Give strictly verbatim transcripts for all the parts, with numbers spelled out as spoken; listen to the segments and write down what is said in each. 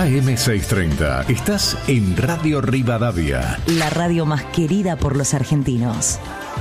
A M seiscientos treinta. Estás en Radio Rivadavia. La radio más querida por los argentinos.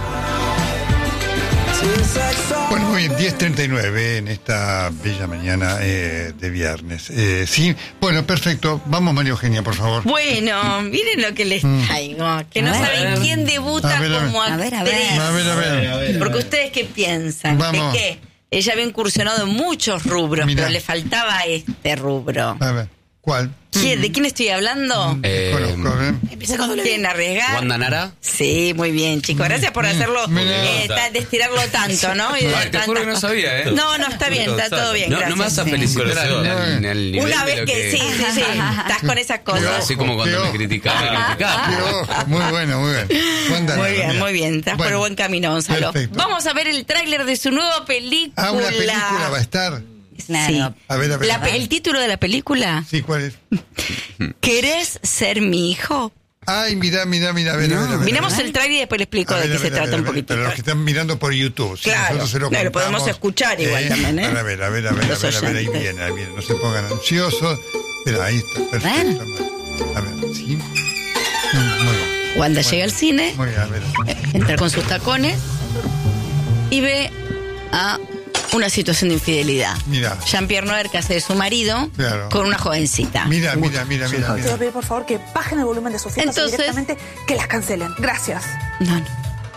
Bueno, muy bien, diez treinta y nueve en esta bella mañana eh, de viernes. Eh, sí, bueno, perfecto. Vamos, María Eugenia, por favor. Bueno, miren lo que les traigo. Que no saben quién debuta A ver, a ver. como A ver, a ver. actriz. A ver, a ver. A ver, a Porque ver. ustedes qué piensan, Vamos. que qué. Ella había incursionado en muchos rubros, Mirá. pero le faltaba este rubro. A ver, ¿cuál? ¿Quién- ¿De quién estoy hablando? Eh, Conozco, ¿eh? Empieza cuando le ¿Quién arriesgar? Wanda Nara. Sí, muy bien, chicos. Gracias por hacerlo, Mirá. eh, ta- de estirarlo tanto, ¿no? Y de Ay, te tantas juro que no cosas. sabía, ¿eh? No, no, está bien, está todo bien. No, gracias. no me vas a Sí. felicitar al, al- al nivel Una de vez lo que, sí, sí, sí, estás con esas cosas. Así como cuando Qué me ojo. criticaba, me Qué criticaba. ojo, muy bueno, muy bien. Wanda Muy Nara, bien, mira. muy bien. Estás por Bueno, buen camino, Gonzalo. perfecto. Vamos a ver el tráiler de su nueva película. Ah, una película va a estar. Sí. A ver, a ver. La pe- el título de la película, Sí, ¿cuál es? ¿querés ser mi hijo? Ay, mira, mira, mira, a ver, a ver, a ver. Miramos a ver. el tráiler y después le explico A de ver, qué a se ver, a trata ver, un a ver. poquitito. Pero los que están mirando por YouTube, si Claro, nosotros se lo claro, lo contamos, podemos escuchar igual también, ¿eh? A ver, a ver, a ver, a Los ver, a ver, ahí oyentes. viene, ahí viene. No se pongan ansiosos. Pero ahí está, perfecto. A ver, sí. Mm, Muy bien. Wanda llega al cine, Muy bien, a ver. eh, entra con sus tacones y ve a una situación de infidelidad. Mira. Jean-Pierre Noer, que hace de su marido, Claro. con una jovencita. Mira, mira, mira, mira, Te voy a mira. pedir por favor que bajen el volumen de sus fiestas Entonces- y directamente que las cancelen. Gracias. No, no.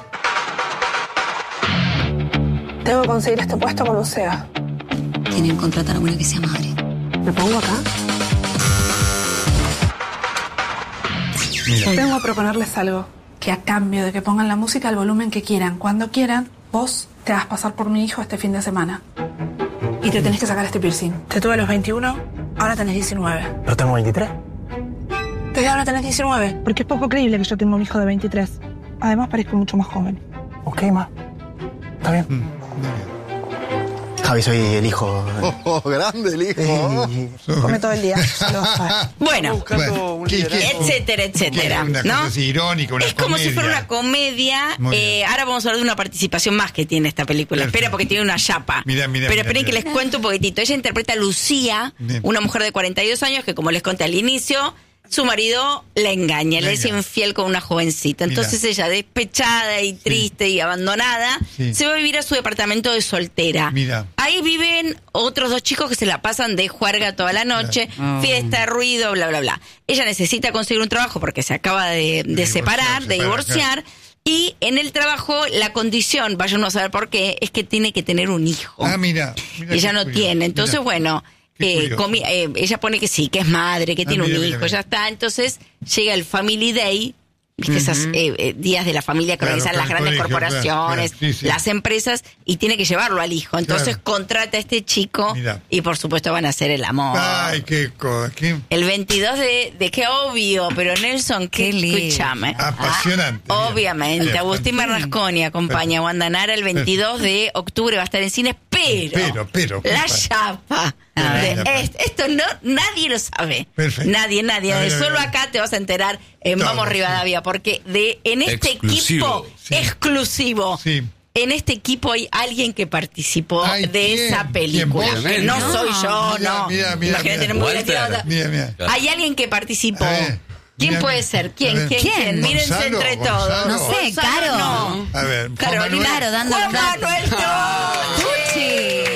Tengo que conseguir este puesto como sea. Tienen que contratar a una que sea madre. ¿Me pongo acá? Mira. Vengo a proponerles algo. Que a cambio de que pongan la música al volumen que quieran, cuando quieran, vos te vas a pasar por mi hijo este fin de semana. Y te tenés que sacar este piercing. Te tuve a los veintiuno, ahora tenés diecinueve. ¿Pero tengo veintitrés? Desde ahora tenés diecinueve. Porque es poco creíble que yo tenga un hijo de veintitrés. Además parezco mucho más joven. Ok, ma. Está bien. Javi, soy el hijo. Oh, grande el hijo. Come todo el día. Ya lo sabes. Bueno, Bueno, ¿qué- qué- etcétera, etcétera. Una cosa ¿No? así irónica, una Es como si comedia. fuera una comedia. Muy Eh, bien. ahora vamos a hablar de una participación más que tiene esta película. Perfecto. Espera, porque tiene una chapa. Mira, mira, Pero mira, esperen mira. que les cuento un poquitito. Ella interpreta a Lucía, Bien. una mujer de cuarenta y dos años que, como les conté al inicio, su marido la engaña, La le es engaña. infiel con una jovencita. Mira. Entonces ella, despechada y triste y abandonada, Sí. se va a vivir a su departamento de soltera. Mira. Ahí viven otros dos chicos que se la pasan de juerga toda la noche, fiesta, ruido, bla, bla, bla. Ella necesita conseguir un trabajo porque se acaba de, de divorciar, separar, de separar, divorciar. Y en el trabajo la condición, vaya uno a saber por qué, es que tiene que tener un hijo. Ah, mira. mira Ella qué no curioso, tiene. Entonces, mira. bueno, Qué eh, curioso. comi- eh, ella pone que sí, que es madre, que Ah, tiene mira, un mira, hijo, mira. ya está. Entonces llega el Family Day, ¿viste? Esos eh, eh, días de la familia que Claro, organizan con las el grandes colegio, claro, corporaciones, claro, sí, sí. las empresas, y tiene que llevarlo al hijo. Entonces Claro. contrata a este chico Mira. y por supuesto van a hacer el amor. Ay, qué cosa. Qué El veintidós de, de qué obvio, pero Nelson, qué, Qué lindo. escúchame. apasionante. Ah, Bien. obviamente, Bien. Agustín Bernasconi acompaña a Wanda Nara el veintidós de octubre, va a estar en cines, pero, Pero, pero, la compa. chapa. A de ver. est- esto no, nadie lo sabe. Perfecto. Nadie, nadie. A ver, a ver, Solo a ver. acá te vas a enterar en Todo, Vamos Rivadavia, porque de en este Exclusivo. equipo Sí. exclusivo. Sí. En este equipo hay alguien que participó Ay, de ¿quién? esa película. ¿Quién, vos? Que no No. soy yo, Mira, no. mira, mira, Imagínate, mira. no me hubiera Walter. tirado otra- Mira, mira. Hay alguien que participó. A ver, ¿Quién mira, puede mira. ser? A ¿Quién? ver. ¿Quién? ¿Quién? ¿Quién? Mírense Gonzalo, entre Gonzalo. todos. No sé, Gonzalo, Caro. no. A ver, Juan Carolina. Manuel. Claro, dando Juan dando- Manuel Tucci.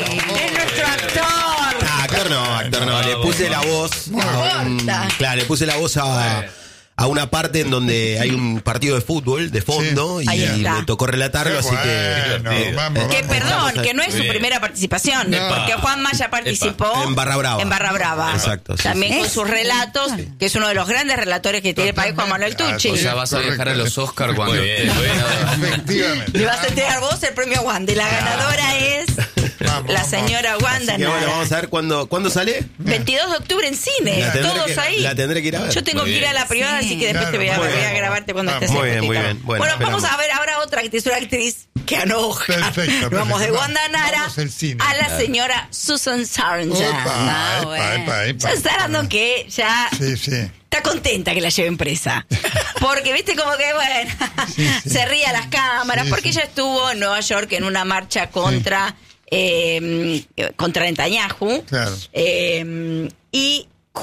Es nuestro actor. Ah, actor no, actor no. Le puse la voz. No a un- importa. claro, le puse la voz a, a una parte en donde hay un partido de fútbol de fondo Sí. y Ahí está. me tocó relatarlo, así que. Bueno, eh, vamos, Que vamos. perdón, que no es su Bien. primera participación, No. porque Juan Maya participó En Barra Brava. en Barra Brava. Exacto, sí, También sí. con sus relatos, que es uno de los grandes relatores que tiene el país, Juan Manuel Tucci. O sea, vas a viajar a los Oscars cuando estés. Efectivamente. Le vas a entregar vos el premio Wanda. Y la ganadora es Vamos, la vamos. señora Wanda así que bueno, Nara. vamos a ver cuándo, ¿cuándo sale. veintidós de octubre en cine, La tendré todos que- ahí. la tendré que ir a ver. Yo tengo Muy que ir a bien. la privada, Sí. así que después Claro, te voy a, muy voy a bien. grabarte cuando Vamos. estés Muy en bien, muy Twitter. bien. Bueno, vamos esperamos. a ver ahora otra actriz, una actriz que enoja. Perfecto, perfecto. Vamos de Va- Wanda Nara vamos al cine. a la señora Susan Sarandon. Opa, Ah, epa, bueno. epa, epa. Susan Sarandon que ya Sí, sí. está contenta que la lleven presa. Porque, viste, como que, bueno, Sí, sí. se ríe a las cámaras. Sí, porque sí. ella estuvo en Nueva York en una marcha contra, eh, contra Netanyahu. Claro. Eh, y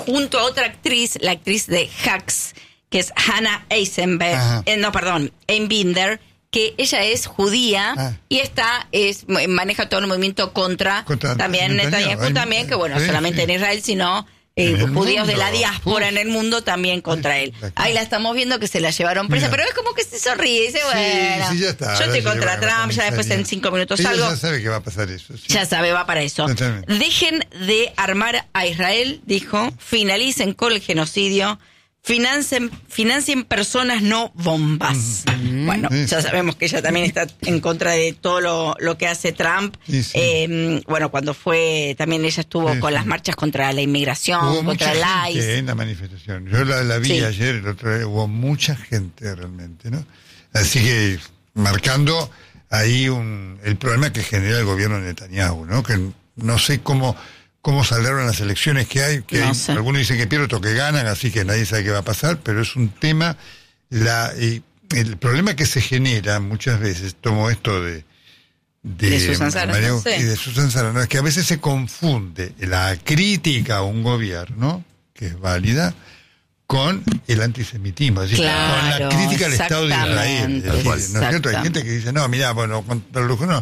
junto a otra actriz, la actriz de Hacks, que es Hannah Eisenberg, eh, no, perdón, Einbinder, que ella es judía ah. y esta es maneja todo el movimiento contra, contra también Netanyahu, también, que bueno, sí, solamente sí. en Israel, sino eh, en judíos mundo. de la diáspora Uf. en el mundo también contra él. Ahí la estamos viendo que se la llevaron presa, Mira. pero es como que se sonríe y dice, bueno, sí, sí, ya está, yo estoy contra Trump, ya después en cinco minutos Ella salgo. Ya sabe que va a pasar eso. Sí. Ya sabe, va para eso. Totalmente. Dejen de armar a Israel, dijo, finalicen con el genocidio, Financien, financien personas, no bombas. Mm-hmm. Bueno, sí, ya sabemos que ella también está en contra de todo lo, lo que hace Trump. Sí, sí. Eh, bueno, cuando fue, también ella estuvo sí, con sí. las marchas contra la inmigración, hubo contra el I C E. En la manifestación. Yo la, la vi sí. ayer, el otro día, hubo mucha gente realmente, ¿no? Así que marcando ahí un, el problema que genera el gobierno de Netanyahu, ¿no? Que no sé cómo... cómo salieron las elecciones que hay, que no hay, algunos dicen que pierden, otros que ganan, así que nadie sabe qué va a pasar, pero es un tema, la y el problema que se genera muchas veces, tomo esto de de, de Susan Sarandon, y de Susan Sarandon, es que a veces se confunde la crítica a un gobierno, que es válida, con el antisemitismo, es decir, claro, con la crítica al Estado de Israel. Es decir, ¿no es cierto? Hay gente que dice, no, mira, bueno, contra los, no,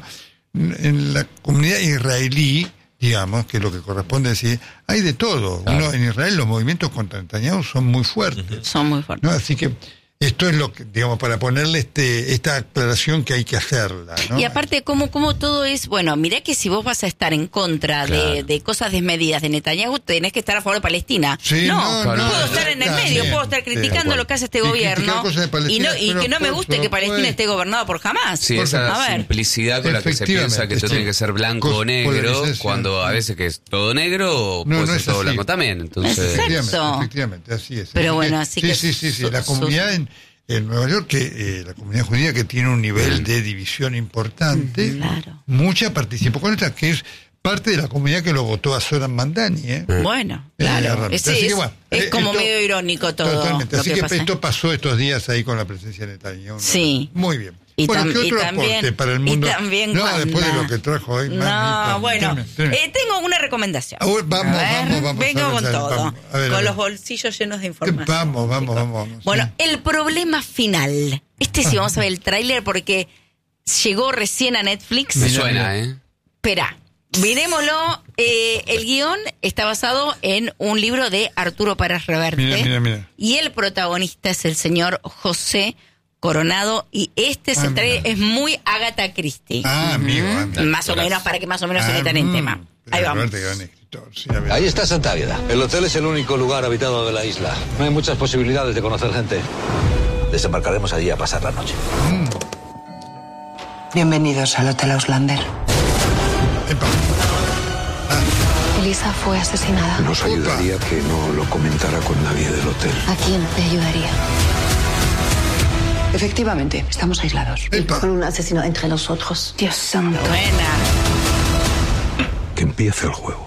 en la comunidad israelí, digamos, que lo que corresponde decir, hay de todo. Claro. Uno, en Israel los movimientos contra Netanyahu son muy fuertes. Son muy fuertes. ¿No? Así que esto es lo que, digamos, para ponerle este esta aclaración que hay que hacerla, ¿no? Y aparte, como como todo es, bueno, mirá que si vos vas a estar en contra claro. de, de cosas desmedidas de Netanyahu, tenés que estar a favor de Palestina. Sí, no, no, no, puedo no, estar en el medio, también, puedo estar criticando sí, lo que hace este y gobierno y, no, y que no me por, guste que Palestina puede. esté gobernada por Hamas. Sí, esa simplicidad con la que se piensa que esto tiene que ser blanco o negro, cuando a veces que es todo negro o puede ser todo blanco también. Entonces, efectivamente, efectivamente, así es. Pero bueno, así que sí, sí, sí, la comunidad en En Nueva York, que eh, la comunidad judía que tiene un nivel de división importante, claro. mucha participó con esta, que es parte de la comunidad que lo votó a Zoran Mandani. ¿eh? Bueno, claro. Eh, sí, es, que, bueno, es como esto, medio irónico todo. Totalmente. Así que, que pasa. esto pasó estos días ahí con la presencia de Netanyahu. Sí. Muy bien. Y, bueno, tam- ¿qué otro y también, aporte para el mundo? Y también no, cuando... después de lo que trajo hoy. No, man, bueno, teme, teme. Eh, tengo una recomendación. Ah, bueno, vamos, a ver, vamos, vamos. Vengo con todo, vamos, a ver, con a ver. los bolsillos llenos de información. Vamos, vamos, vamos, vamos. Bueno, sí. el problema final. Este sí vamos a ver el tráiler porque llegó recién a Netflix. Me suena, ¿eh? Espera, mirémoslo. Eh, el guión está basado en un libro de Arturo Pérez Reverte. Mira, mira, mira. Y el protagonista es el señor José Coronado, y este es, ah, el trailer, es muy Agatha Christie. Ah, amigo. Mm-hmm. Anda, más o menos, para que más o menos ah, se metan en mm, tema. Ahí vamos. Gran escritor, sí, ahí está Santa Águeda. El hotel es el único lugar habitado de la isla. No hay muchas posibilidades de conocer gente. Desembarcaremos allí a pasar la noche. Mm. Bienvenidos al Hotel Auslander. Epa. Ah. Elisa fue asesinada. Nos ayudaría que no lo comentara con nadie del hotel. ¿A quién te ayudaría? Efectivamente, estamos aislados. Epa. Con un asesino entre nosotros. Dios santo. Buena. Que empiece el juego.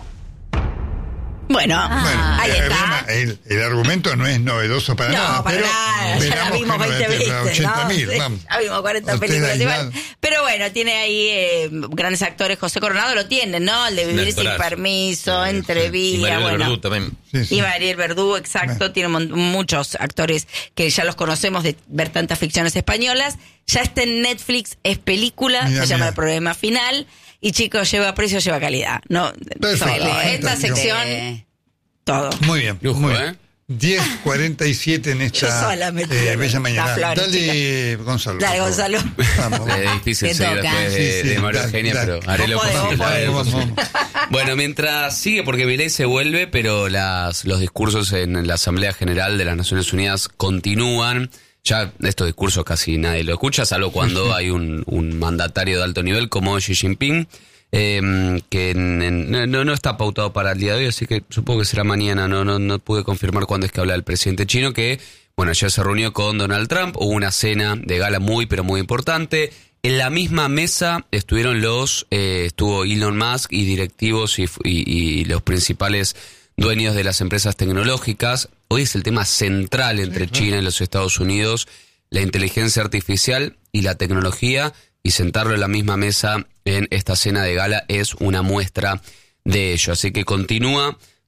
Bueno, Bueno, ahí el, está. el, el argumento no es novedoso para No, nada. para pero nada. Ya la vimos veinte veces, ochenta mil, ¿no? vamos. Ya vimos cuarenta Usted películas aislado. igual. Pero bueno, tiene ahí eh, grandes actores. José Coronado lo tienen, ¿no? El de Vivir sin Permiso, Sí, Entrevía, Y Mariel bueno. Verdú también. Sí, sí. Y Mariel Verdú, exacto. Bueno. Tiene mon- muchos actores que ya los conocemos de ver tantas ficciones españolas. Ya está en Netflix, es película, Mira, se llama mira. El Problema Final. Y chicos, lleva precio, lleva calidad. No, Perfecto. solo esta Fantástico. sección, todo. Muy bien. Lujo, muy bien. ¿eh? diez cuarenta y siete en Yo esta sola me eh, tiro bella las mañana. flores, Dale, Gonzalo. Dale, por favor. Gonzalo. Vamos, vamos. Es difícil Te seguir toca. después de, Sí, sí, de María dale, Eugenia, dale. pero haré lo Vos podés, posible. vos haré lo podés. posible. Bueno, mientras sigue, porque Milei se vuelve, pero las, los discursos en la Asamblea General de las Naciones Unidas continúan. Ya estos discursos casi nadie lo escucha, salvo cuando hay un, un mandatario de alto nivel como Xi Jinping, eh, que en, en, no, no está pautado para el día de hoy, así que supongo que será mañana. No, no, no pude confirmar cuándo es que habla el presidente chino, que bueno, ya se reunió con Donald Trump, hubo una cena de gala muy, pero muy importante. En la misma mesa estuvieron los, eh, estuvo Elon Musk y directivos y, y, y los principales dueños de las empresas tecnológicas. Hoy es el tema central entre China y los Estados Unidos, la inteligencia artificial y la tecnología, y sentarlo en la misma mesa en esta cena de gala es una muestra de ello. Así que continúa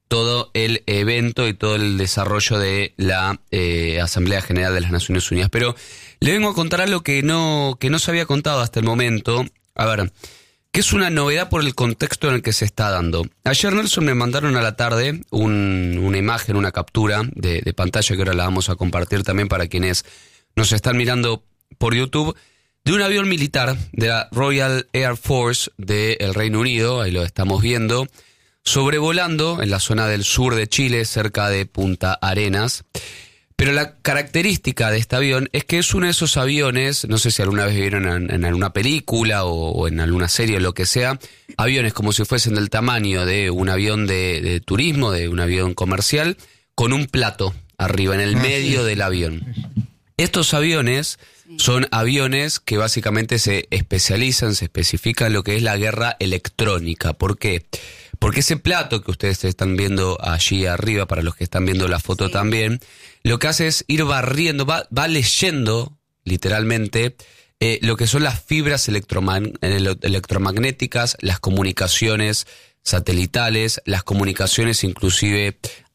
todo el evento y todo el desarrollo de la eh, Asamblea General de las Naciones Unidas. Pero le vengo a contar algo que no, que no se había contado hasta el momento. A ver, que es una novedad por el contexto en el que se está dando. Ayer, Nelson, me mandaron a la tarde un, una imagen, una captura de, de pantalla que ahora la vamos a compartir también para quienes nos están mirando por YouTube, de un avión militar de la Royal Air Force del Reino Unido, ahí lo estamos viendo, sobrevolando en la zona del sur de Chile, cerca de Punta Arenas. Pero la característica de este avión es que es uno de esos aviones, no sé si alguna vez vieron en, en alguna película o, o en alguna serie o lo que sea, aviones como si fuesen del tamaño de un avión de, de turismo, de un avión comercial, con un plato arriba, en el ah, medio sí. del avión. Estos aviones son aviones que básicamente se especializan, se especifican en lo que es la guerra electrónica. ¿Por qué? Porque ese plato que ustedes están viendo allí arriba, para los que están viendo la foto sí. también, lo que hace es ir barriendo, va, va leyendo literalmente eh, lo que son las fibras electromag- electromagnéticas, las comunicaciones satelitales, las comunicaciones inclusive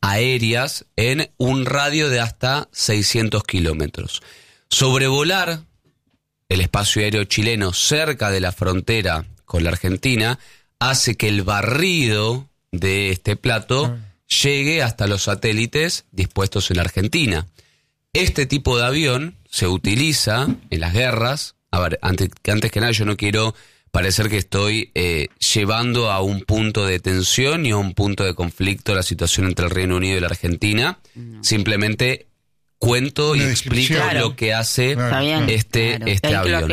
aéreas en un radio de hasta seiscientos kilómetros. Sobrevolar el espacio aéreo chileno cerca de la frontera con la Argentina hace que el barrido de este plato llegue hasta los satélites dispuestos en la Argentina. Este tipo de avión se utiliza en las guerras. A ver, antes, antes que nada yo no quiero parecer que estoy eh, llevando a un punto de tensión y a un punto de conflicto la situación entre el Reino Unido y la Argentina. No. Simplemente cuento y explico claro. lo que hace claro. este, claro. este avión.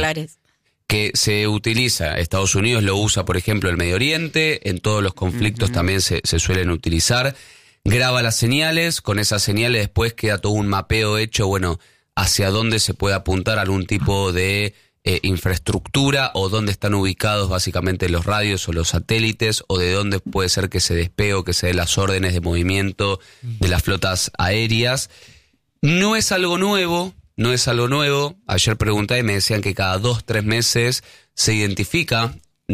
Que se utiliza, Estados Unidos lo usa, por ejemplo, en Medio Oriente, en todos los conflictos uh-huh. también se, se suelen utilizar. Graba las señales, con esas señales después queda todo un mapeo hecho, bueno, hacia dónde se puede apuntar algún tipo de eh, infraestructura o dónde están ubicados básicamente los radios o los satélites o de dónde puede ser que se despegue o que se den las órdenes de movimiento de las flotas aéreas. No es algo nuevo. No es algo nuevo. Ayer pregunté y me decían que cada dos, tres meses se identifica,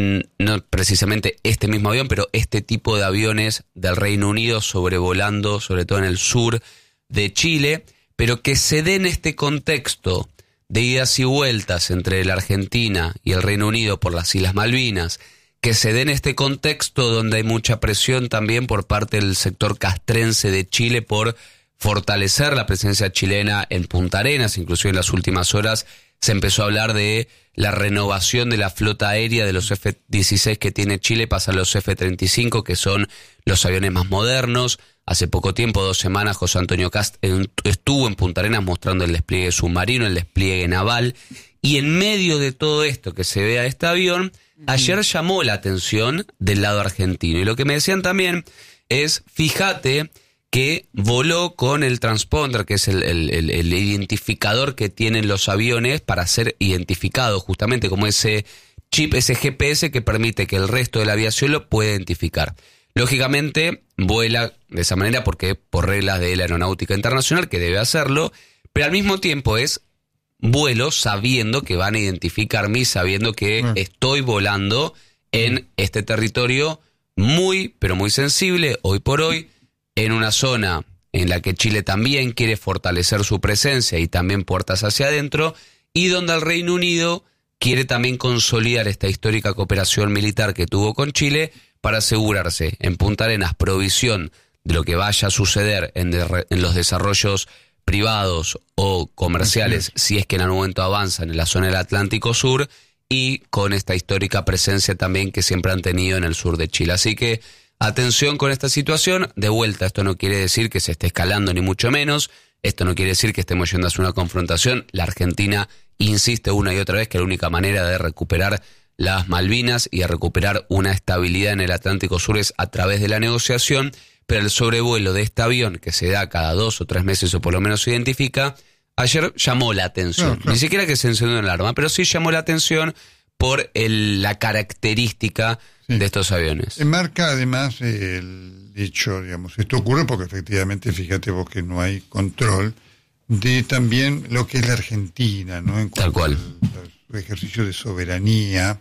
no precisamente este mismo avión, pero este tipo de aviones del Reino Unido sobrevolando, sobre todo en el sur de Chile, pero que se dé en este contexto de idas y vueltas entre la Argentina y el Reino Unido por las Islas Malvinas, que se dé en este contexto donde hay mucha presión también por parte del sector castrense de Chile por fortalecer la presencia chilena en Punta Arenas. Inclusive en las últimas horas se empezó a hablar de la renovación de la flota aérea de los F dieciséis que tiene Chile, pasan los F treinta y cinco, que son los aviones más modernos. Hace poco tiempo, dos semanas, José Antonio Cast estuvo en Punta Arenas mostrando el despliegue submarino, el despliegue naval, y en medio de todo esto que se ve a este avión, ayer llamó la atención del lado argentino. Y lo que me decían también es, fíjate que voló con el transponder, que es el, el, el, el identificador que tienen los aviones para ser identificados, justamente como ese chip, ese G P S que permite que el resto de la aviación lo pueda identificar. Lógicamente, vuela de esa manera porque por reglas de la aeronáutica internacional, que debe hacerlo, pero al mismo tiempo es vuelo sabiendo que van a identificarme y sabiendo que mm. estoy volando en este territorio muy, pero muy sensible, hoy por hoy, en una zona en la que Chile también quiere fortalecer su presencia y también puertas hacia adentro, y donde el Reino Unido quiere también consolidar esta histórica cooperación militar que tuvo con Chile para asegurarse en Punta Arenas provisión de lo que vaya a suceder en, de, en los desarrollos privados o comerciales, si es que en algún momento avanzan en la zona del Atlántico Sur, y con esta histórica presencia también que siempre han tenido en el sur de Chile. Así que atención con esta situación. De vuelta, esto no quiere decir que se esté escalando ni mucho menos, esto no quiere decir que estemos yendo hacia una confrontación. La Argentina insiste una y otra vez que la única manera de recuperar las Malvinas y de recuperar una estabilidad en el Atlántico Sur es a través de la negociación, pero el sobrevuelo de este avión, que se da cada dos o tres meses o por lo menos se identifica, ayer llamó la atención. No, claro. Ni siquiera que se encendió una alarma, pero sí llamó la atención por el, la característica sí. de estos aviones. Marca además el dicho, digamos, esto ocurre porque efectivamente, fíjate vos que no hay control de también lo que es la Argentina, ¿no? En Tal cual. Al, al ejercicio de soberanía,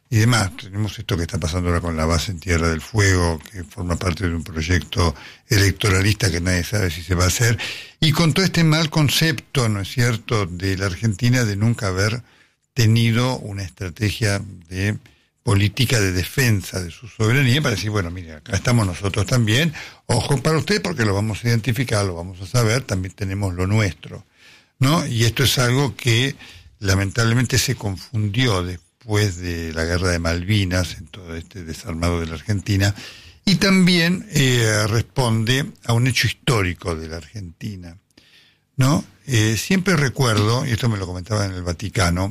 y demás. Tenemos esto que está pasando ahora con la base en Tierra del Fuego, que forma parte de un proyecto electoralista que nadie sabe si se va a hacer, y con todo este mal concepto, ¿no es cierto?, de la Argentina de nunca haber tenido una estrategia de política de defensa de su soberanía, para decir, bueno, mire, acá estamos nosotros también, ojo para usted porque lo vamos a identificar, lo vamos a saber, también tenemos lo nuestro, ¿no? Y esto es algo que lamentablemente se confundió después después de la guerra de Malvinas, en todo este desarmado de la Argentina, y también eh, responde a un hecho histórico de la Argentina, ¿no? Eh, siempre recuerdo, y esto me lo comentaba en el Vaticano,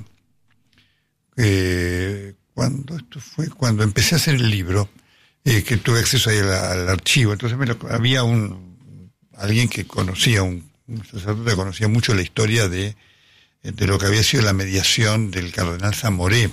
eh, cuando esto fue, cuando empecé a hacer el libro, eh, que tuve acceso ahí al, al archivo, entonces me lo, había un alguien que conocía, un, un sacerdote que conocía mucho la historia de de lo que había sido la mediación del cardenal Zamoré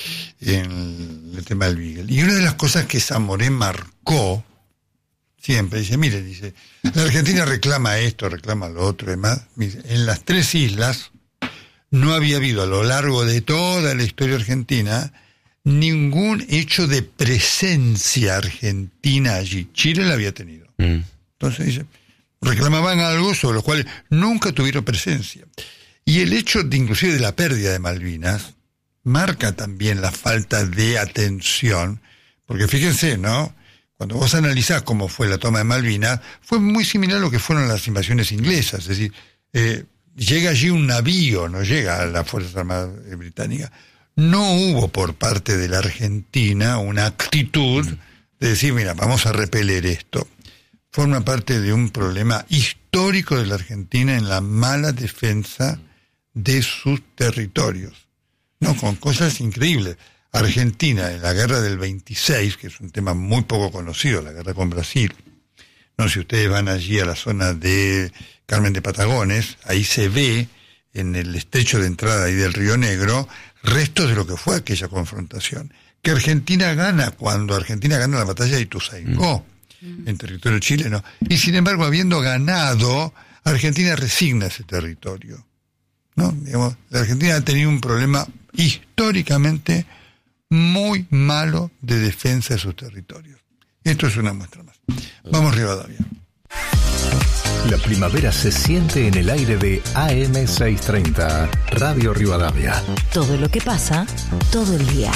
en el tema del Beagle. Y una de las cosas que Zamoré marcó siempre, dice, mire, dice, la Argentina reclama esto, reclama lo otro, demás. En las tres islas no había habido a lo largo de toda la historia argentina ningún hecho de presencia argentina allí. Chile la había tenido. Mm. Entonces dice, reclamaban algo sobre lo cual nunca tuvieron presencia. Y el hecho de inclusive de la pérdida de Malvinas marca también la falta de atención, porque fíjense, ¿no? Cuando vos analizás cómo fue la toma de Malvinas, fue muy similar a lo que fueron las invasiones inglesas, es decir, eh, llega allí un navío, no llega a las Fuerzas Armadas británicas. No hubo por parte de la Argentina una actitud de decir, mira, vamos a repeler esto. Forma parte de un problema histórico de la Argentina en la mala defensa de sus territorios, no, con cosas increíbles. Argentina en la guerra del veintiséis, que es un tema muy poco conocido, la guerra con Brasil, no, si ustedes van allí a la zona de Carmen de Patagones, ahí se ve en el estrecho de entrada ahí del Río Negro restos de lo que fue aquella confrontación, que Argentina gana cuando Argentina gana la batalla de Ituzaingó mm. en territorio chileno, y sin embargo habiendo ganado, Argentina resigna ese territorio. ¿No? Digamos, la Argentina ha tenido un problema históricamente muy malo de defensa de sus territorios. Esto es una muestra más. Vamos, Rivadavia. La primavera se siente en el aire de A M seiscientos treinta, Radio Rivadavia. Todo lo que pasa, todo el día.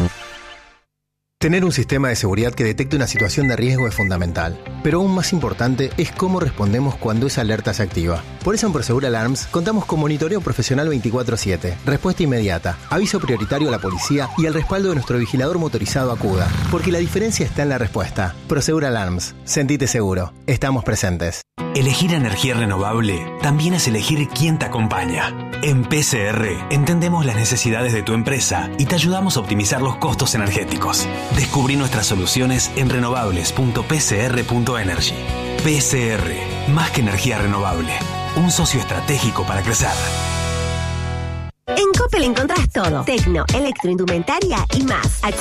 Tener un sistema de seguridad que detecte una situación de riesgo es fundamental, pero aún más importante es cómo respondemos cuando esa alerta se activa. Por eso en Prosegur Alarms contamos con monitoreo profesional veinticuatro siete, respuesta inmediata, aviso prioritario a la policía y el respaldo de nuestro vigilador motorizado ACUDA, porque la diferencia está en la respuesta. Prosegur Alarms, sentite seguro, estamos presentes. Elegir energía renovable también es elegir quién te acompaña. En P C R entendemos las necesidades de tu empresa y te ayudamos a optimizar los costos energéticos. Descubrí nuestras soluciones en renovables punto p c r punto energy. P C R, más que energía renovable, un socio estratégico para crecer. En Coppel encontrás todo: tecno, electroindumentaria y más.